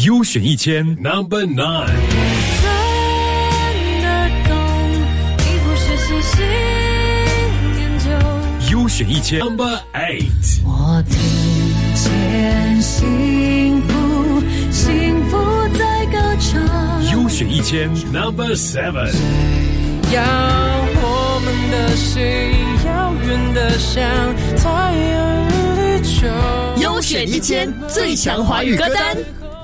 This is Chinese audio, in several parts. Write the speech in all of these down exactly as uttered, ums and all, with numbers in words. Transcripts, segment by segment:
优选一千 Number Nine。 真的懂，你不是细心研究。 优选一千 Number Eight。 我听见幸福，幸福在歌唱。 优选一千 Number Seven。 要我们的心遥远的像太阳与地球。 优选一千最强华语歌单。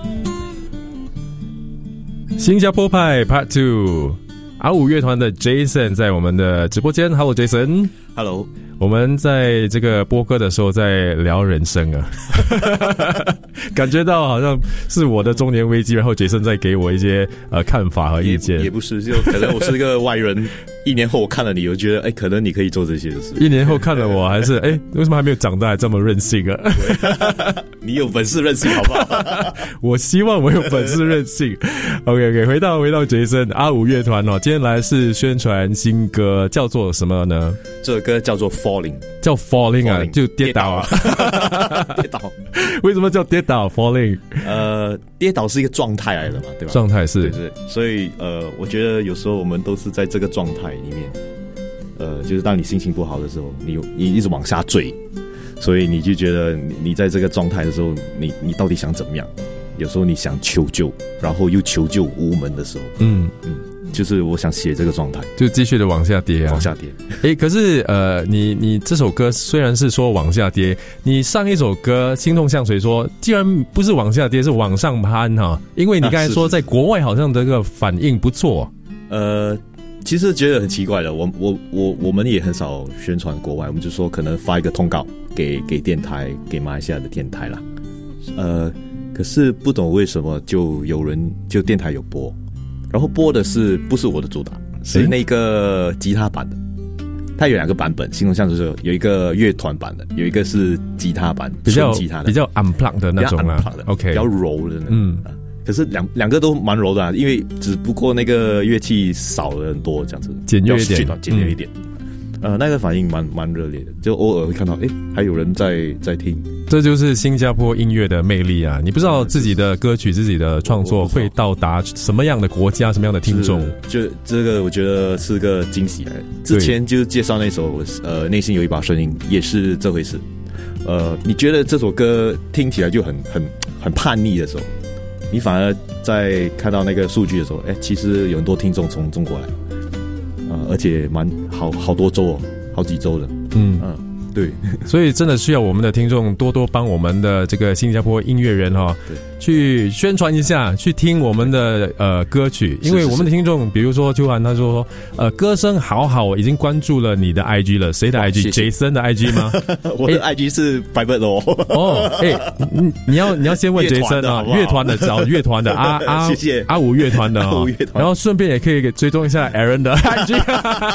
新加坡派 Part Two， 阿五乐团的 Jason 在我们的直播间。Hello Jason。Hello。我们在这个播歌的时候在聊人生啊，感觉到好像是我的中年危机，然后杰森在给我一些呃看法和意见。 也, 也不是，就可能我是一个外人，一年后我看了你，我觉得哎，可能你可以做这些事。 一年后看了我还是哎，为什么还没有长大还这么任性啊？ 你有本事任性好不好？ 我希望我有本事任性。OK OK， 回到回到杰森，阿五乐团哦，今天来是宣传新歌，叫做什么呢？ 这首歌叫做 Falling， 叫 Falling 啊， Falling， 就跌倒啊， 跌倒。 为什么叫跌倒 Falling？ 呃，跌倒是一个状态来的嘛，对吧？ 状态是， 对对。所以呃，我觉得有时候我们都是在这个状态里面，呃，就是当你心情不好的时候，你你一直往下坠，所以你就觉得你你在这个状态的时候，你你到底想怎么样？有时候你想求救，然后又求救无门的时候，嗯嗯。就是我想写这个状态， 就继续的往下跌啊， 往下跌。 哎，可是呃，你你这首歌虽然是说往下跌，你上一首歌《心痛像水》说，既然不是往下跌，是往上攀哈，因为你刚才说在国外好像这个反应不错。 呃，其实觉得很奇怪的，我我我我们也很少宣传国外，我们就说可能发一个通告给给电台，给马来西亚的电台啦。呃，可是不懂为什么就有人就电台有播。然后播的是不是我的主打，是那个吉他版的。它有两个版本，《心痛像水》有一个乐团版的，有一个是吉他版， 比较吉他的， 比较 unplugged 的那种啊 ，OK， 比较柔的那种。嗯，可是两两个都蛮柔的啊，因为只不过那个乐器少了很多，这样子简约一点， 简约一点。嗯呃，那个反应蛮蛮热烈的，就偶尔会看到，哎，还有人在在听， 这就是新加坡音乐的魅力啊！你不知道自己的歌曲、自己的创作会到达什么样的国家、什么样的听众， 就这个我觉得是个惊喜来的。之前就介绍那首呃，内心有一把声音，也是这回事。呃，你觉得这首歌听起来就很很很叛逆的时候，你反而在看到那个数据的时候，哎，其实有很多听众从中国来。呃、而且蛮好好多州哦，好几州的，嗯嗯，对， 所以真的需要我们的听众多多帮我们的这个新加坡音乐人哈、哦，去宣传一下，去听我们的呃歌曲，因为我们的听众，比如说秋涵他说，呃，歌声好好，已经关注了你的 I G 了，谁的 I G？Jason 的 I G 吗？ 我的 I G 是 private 哦。 哦，哎，你你要你要先问 Jason 啊，乐团的找乐团的阿阿谢谢阿五乐团的哦，然后顺便也可以给追踪一下 Aaron 的 I G。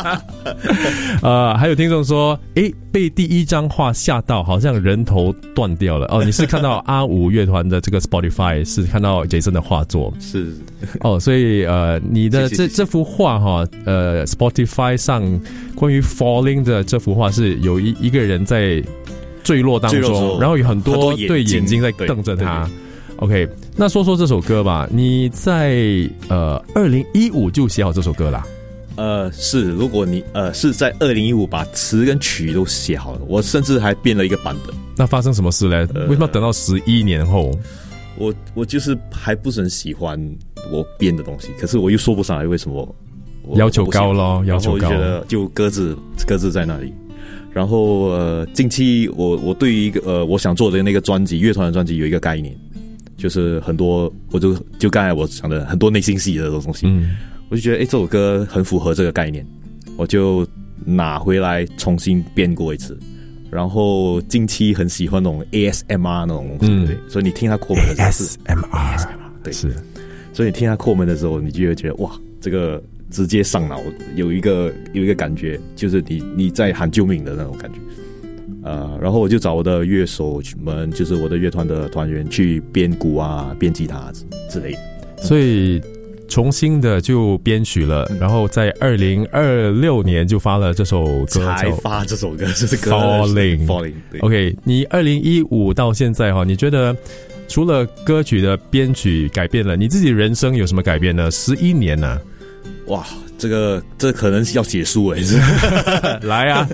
呃，还有听众说，哎，被第一张画吓到，好像人头断掉了。哦，你是看到阿五乐团的这个 Spotify 是看到 Jason 的画作， 是哦，所以呃，你的这谢谢这幅画哈，呃 ，Spotify 上关于 Falling 的这幅画是有一一个人在坠落当中，然后有很多对眼睛在瞪着他。OK， 那说说这首歌吧，你在呃二零一五就写好这首歌啦？ 呃，是，如果你呃是在二零一五把词跟曲都写好了，我甚至还编了一个版本。 那发生什么事呢？呃、为什么要等到十一年后？ 我我就是还不是很喜欢我编的东西，可是我又说不上来为什么我要求高咯，要求高， 然后我觉得就搁置搁置在那里。然后呃，近期我我对于一个呃我想做的那个专辑乐团的专辑有一个概念，就是很多我就就刚才我讲的很多内心戏的东西，嗯，我就觉得哎这首歌很符合这个概念，我就拿回来重新编过一次。然后近期很喜欢那种 A S M R 那种东西，嗯、对，所以你听他扩门的时候是 A S M R， 对，是，所以你听他扩门的时候，你就会觉得哇，这个直接上脑，有一个有一个感觉，就是你你在喊救命的那种感觉。呃，然后我就找我的乐手们，就是我的乐团的团员去编鼓啊、编吉他之类的， 所以。重新的就编曲了，嗯、然后在二零二六年就发了这首歌， 才发这首歌，这是歌 Falling Falling。 OK， 你二零一五到现在哈，你觉得除了歌曲的编曲改变了，你自己人生有什么改变呢？十一年呢、啊？ 哇，这个这可能是要写书哎， 来啊！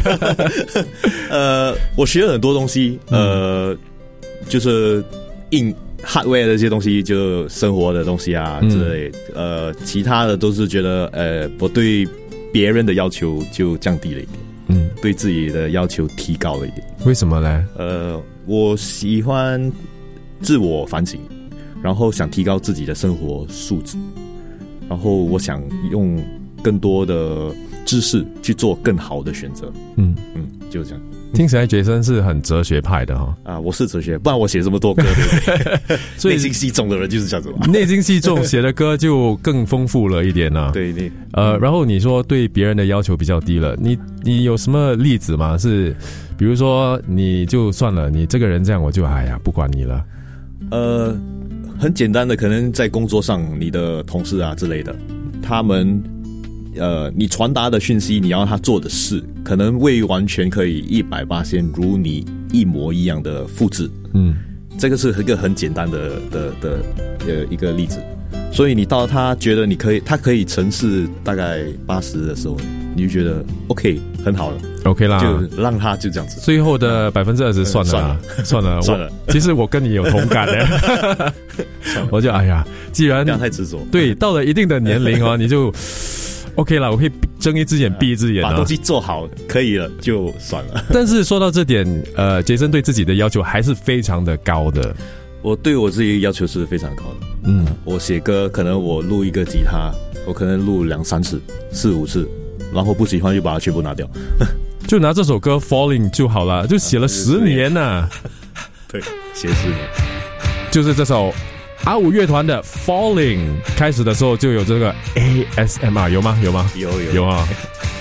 呃，我学了很多东西，呃，嗯、就是硬 hardware 的这些东西，就生活的东西啊之类，嗯、呃，其他的都是觉得呃，我对别人的要求就降低了一点，嗯，对自己的要求提高了一点。 为什么呢？ 呃，我喜欢自我反省，然后想提高自己的生活素质。然后我想用更多的知识去做更好的选择。嗯嗯，就这样。 听起来杰森是很哲学派的哈。 啊，我是哲学，不然我写这么多歌，对不对？所以内心戏重的人就是这样子嘛。 内心戏重，写的歌就更丰富了一点呢、啊。 对对。 呃，然后你说对别人的要求比较低了，你你有什么例子吗？是比如说你就算了，你这个人这样，我就哎呀不管你了。 呃。很简单的，可能在工作上，你的同事啊之类的，他们，呃，你传达的讯息，你要他做的事，可能未完全可以一百八千如你一模一样的复制。嗯，这个是一个很简单的的的呃一个例子。所以你到他觉得你可以，他可以程式大概八十的时候，你就觉得 OK 很好了 ，OK 啦， 就让他就这样子。 最后的百分之二十算了啦，嗯、算了， 算了。 其实我跟你有同感的，我就哎呀，既然不要太执着， 对，到了一定的年龄哦，你就 OK 啦，我可以睁一只眼闭一只眼、啊， 把东西做好可以了就算了。 但是说到这点，呃，杰森对自己的要求还是非常的高的。 我对我自己要求是非常高的。嗯，我写歌可能我录一个吉他，我可能录两三次、四五次，然后不喜欢就把它全部拿掉。 就拿这首歌《Falling》就好了，就写了十年呐、啊。 对，写十年， 就是这首阿五乐团的《Falling》，开始的时候就有这个 A S M R， 有吗？有吗？ 有有有啊。